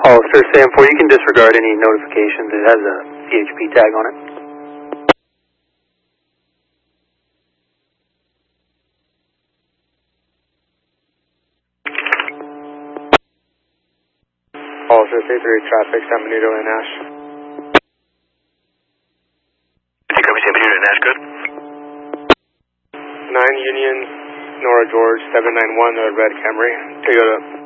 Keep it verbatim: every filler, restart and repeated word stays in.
Oh, sir, Sam four, you can disregard any notifications. It has a C H P tag on it. Oh, sir, three three traffic, San Benito and Nash. Take over San Benito and Nash, good? nine Union, Nora George, seven nine one, uh, Red Camry. Toyota.